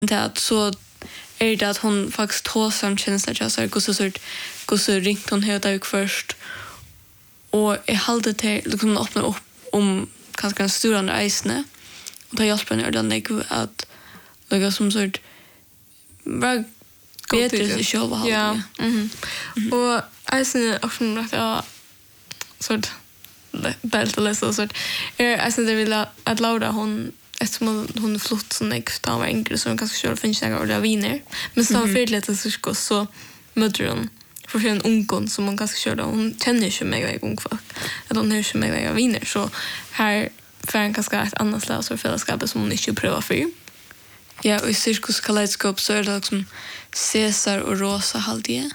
det att så är det att hon faktiskt tar som känsla till så hur så ringt hon helt ut först och jag hade till liksom öppna upp om kanske en stor reisne och ta hjälp henne ordentligt att lägga som sort bara bättre sig själva. Ja. Och alltså också att jag sort bältelösa sort alltså det vill att Laura hon eftersom hon flott så näkt av enkelt så hon kanske kör finns några ordentliga viner men så för lite så möter hon för en ungdom som hon kanske kör då hon känner ju mig väg ungfolk att hon hör ju mig väg viner så här för en kanske ett annat slag för fällskapet som hon inte prövar för. Ja, och i Cirkus Kaleidoskop så är det liksom Cesar och Rosa halvdje.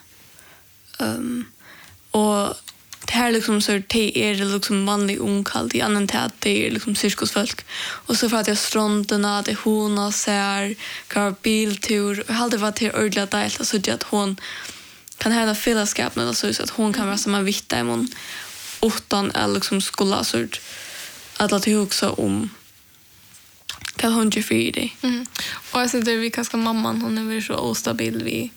Och det här liksom så det är liksom manlig ungkald i annan till att det är liksom cirkusfolk. Och så för att jag stronderna, det hon och ser, går biltur. Och hade varit till ordentligt dejligt så att hon kan ha en fällskap med så att hon kan vara som en vitta imon utan eller liksom skulle så att det också om kan hon ju för det. Och jag det vi kanske mamman hon är väl så ostabil vi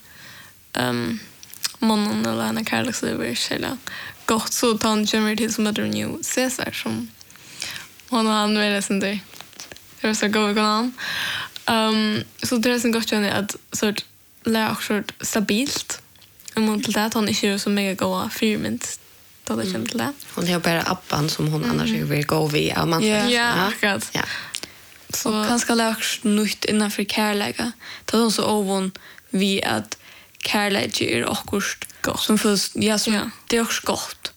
mannen eller en kärleksliv eller gott så tar hon kommer till som heter nu Cesar som hon har han väl sen det är så gå on så det är så gott att så lärt stabilt och mot det att hon inte är så mega goda firment då det kommer till det. Hon har bara appan som hon annars vill gå vid av man. Ja. Så kanske lärt nytt innanför kärlega. Då hon så ovon vi att kärlek är akkurst som först det är också gott.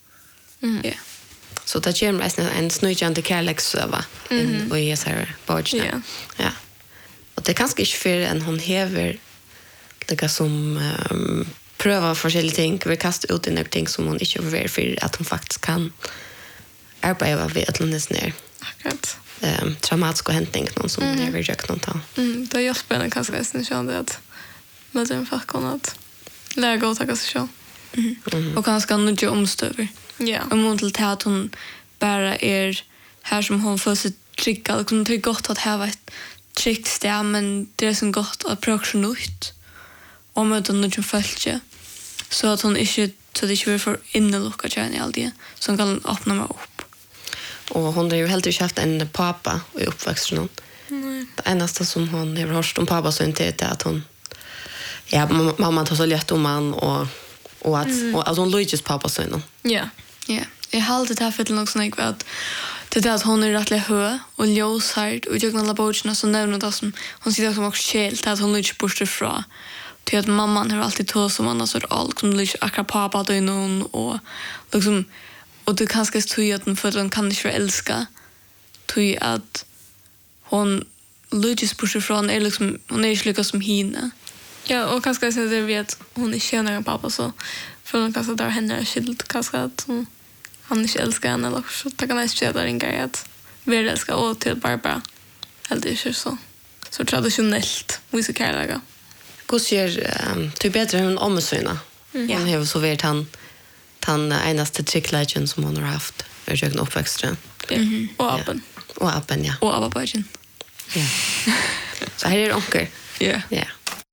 Så det kommer en snöjande kärleksöva och jag säger barn. Ja. Och det kanske inte för en hon häver det som pröva forskjellige ting, vi kastar ut några ting som hon inte överväger för att hon faktiskt kan arbeta vid ett landet ner. Akkurat. Traumatiska händning någon som hon har rökt någon ta. Det är ju spännande kanske nästan kände att med den faktorn att lära och ta sig själv. Och kanske nog omstöver. Ja. Och mot till att hon bara är här som hon får sig trygga. Det är gott att ha ett tryggt sted, men det är så gott att pröva nytt. Och möta någon följe. Så att hon inte så det inte blir för innelucka kärn i all det. Som kan öppna mig upp. Och hon har ju helt enkelt haft en pappa i uppväxten. Det enaste som hon har hört om pappa så inte är att hon mamma tar så lätt om man och att hon lyckas pappa så innan. Ja. Ja. Jag har alltid haft något sånt att det är att hon är rättlig hö och ljóshärd och jag alla borgarna så nämner det som hon sitter som också skält att hon lyckas bort ifrån. Till att mamman har alltid tog som annars så allt som lyckas akkurat pappa då någon och liksom och det kanske tror att hon för att hon kan inte älska tror att hon lyckas bort ifrån är liksom hon är inte lika som henne. Ja, och kanske jag säger vi att hon inte känner en pappa så för hon kanske där henne är skild kanske att han inte älskar henne eller så det kan jag inte säga en grej att vi älskar och till Barbara helt inte så traditionellt vissa kärleka. Hur ser du bättre än omsyna? Hon har så varit han enaste tricklegend som hon har haft i köken uppväxten. Och appen. Och appen, ja. Och appen. Ja. Så här är det onkel. Ja. Ja.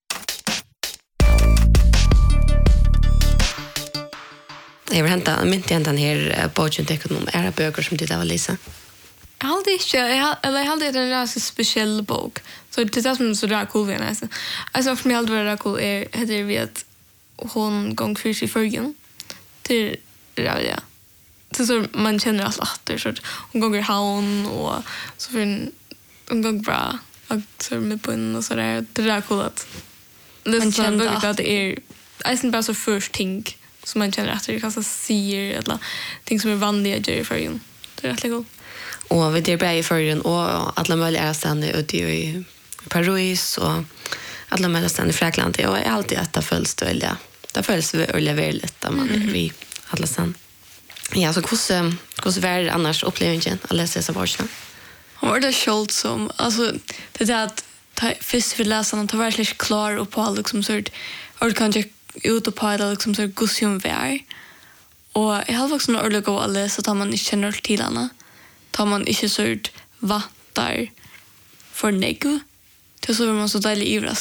Jag vill hämta den här boken till om era böcker som det var Lisa. Jag hade en rätt speciell bok. Så det är som så där cool vi nästan. Alltså för mig hade det cool är heter vi att hon gång för i förgen till ja. Så man känner att det så hon går haun och så för en gång bra och så med på en och så där det är cool att man känner att det är jag bara så först ting som man känner att det kanske säger eller ting som är vanliga i förgen. Det är rätt cool. Och vi det i förrän och alla möjliga ställen ute i Paris och alla möjliga ställen i Fräkland och är alltid att det följs välja. Det följs väldigt där man är vi alla ställen. Ja, så hur är det annars upplevelsen att läsa dessa böckerna? Hon var det skjold som alltså det är att först för läsarna ta verkligen klar och på liksom så och kan jag ut och på det liksom så gussium vär. Och jag har också några ordentligt att läsa så att man inte känner till henne. Tar man inte så vattar för nego Det så var man så deilig ivrask.